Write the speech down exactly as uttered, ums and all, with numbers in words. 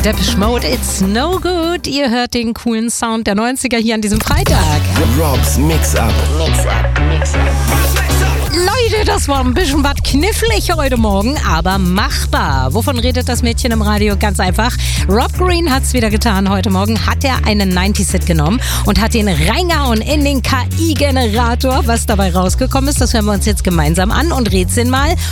Depeche Mode, It's No Good. Ihr hört den coolen Sound der neunziger hier an diesem Freitag. Robs Mix-Up. Mix-Up, Mix-Up. Leute, das war ein bisschen was knifflig heute Morgen, aber machbar. Wovon redet das Mädchen im Radio? Ganz einfach. Rob Green hat's wieder getan. Heute Morgen hat er einen neunzig-Hit genommen und hat den reingehauen in den K I-Generator. Was dabei rausgekommen ist, das hören wir uns jetzt gemeinsam an und rätseln mal.